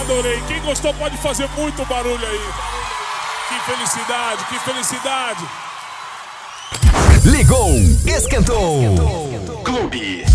adorei. Quem gostou pode fazer muito barulho aí. Que felicidade, que felicidade. Ligou, esquentou. Clube